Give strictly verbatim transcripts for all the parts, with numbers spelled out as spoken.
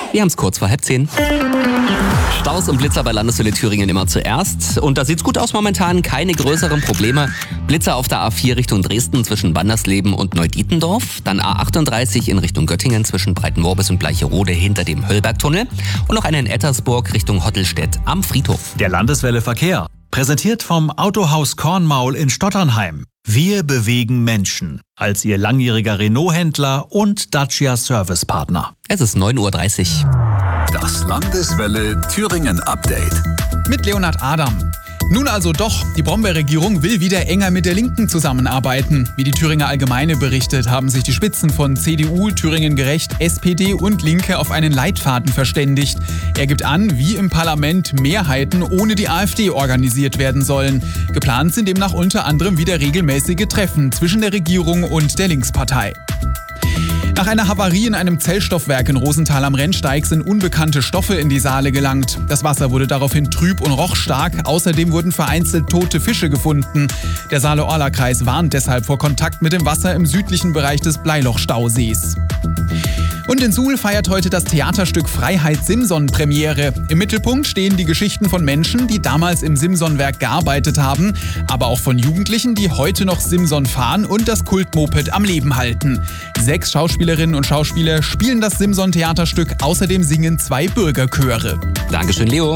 Wir haben es kurz vor halb zehn. Staus und Blitzer bei Landeswelle Thüringen immer zuerst. Und da sieht's gut aus momentan, keine größeren Probleme. Blitzer auf der A vier Richtung Dresden zwischen Wandersleben und Neudietendorf. Dann A achtunddreißig in Richtung Göttingen zwischen Breitenmorbis und Bleicherode hinter dem Höllbergtunnel. Und noch einen in Ettersburg Richtung Hottelstedt am Friedhof. Der Landeswelle Verkehr. Präsentiert vom Autohaus Kornmaul in Stotternheim. Wir bewegen Menschen. Als Ihr langjähriger Renault-Händler und Dacia Servicepartner. Es ist neun Uhr dreißig. Das Landeswelle Thüringen Update. Mit Leonhard Adam. Nun also doch, die Brombeerregierung will wieder enger mit der Linken zusammenarbeiten. Wie die Thüringer Allgemeine berichtet, haben sich die Spitzen von C D U, Thüringen Gerecht, S P D und Linke auf einen Leitfaden verständigt. Er gibt an, wie im Parlament Mehrheiten ohne die AfD organisiert werden sollen. Geplant sind demnach unter anderem wieder regelmäßige Treffen zwischen der Regierung und der Linkspartei. Nach einer Havarie in einem Zellstoffwerk in Rosenthal am Rennsteig sind unbekannte Stoffe in die Saale gelangt. Das Wasser wurde daraufhin trüb und roch stark. Außerdem wurden vereinzelt tote Fische gefunden. Der Saale-Orla-Kreis warnt deshalb vor Kontakt mit dem Wasser im südlichen Bereich des Bleiloch-Stausees. Und in Suhl feiert heute das Theaterstück Freiheit Simson Premiere. Im Mittelpunkt stehen die Geschichten von Menschen, die damals im Simson-Werk gearbeitet haben, aber auch von Jugendlichen, die heute noch Simson fahren und das Kultmoped am Leben halten. Sechs Schauspielerinnen und Schauspieler spielen das Simson-Theaterstück, außerdem singen zwei Bürgerchöre. Dankeschön, Leo.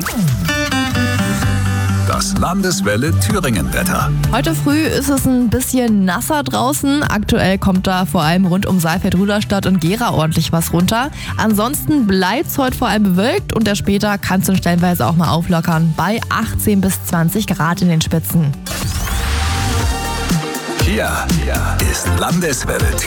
Das Landeswelle Thüringen-Wetter. Heute früh ist es ein bisschen nasser draußen. Aktuell kommt da vor allem rund um Saalfeld-Rudolstadt und Gera ordentlich was runter. Ansonsten bleibt es heute vor allem bewölkt und der später kann es dann stellenweise auch mal auflockern. Bei achtzehn bis zwanzig Grad in den Spitzen. Hier ist Landeswelle